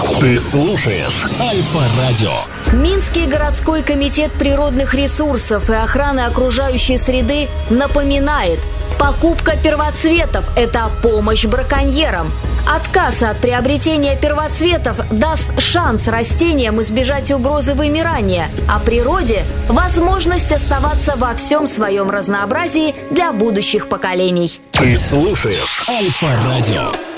Ты слушаешь Альфа-радио. Минский городской комитет природных ресурсов и охраны окружающей среды напоминает: покупка первоцветов – это помощь браконьерам. Отказ от приобретения первоцветов даст шанс растениям избежать угрозы вымирания, а природе – возможность оставаться во всем своем разнообразии для будущих поколений. Ты слушаешь Альфа-радио.